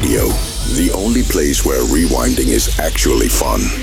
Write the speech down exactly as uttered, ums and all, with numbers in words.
Radio, the only place where rewinding is actually fun.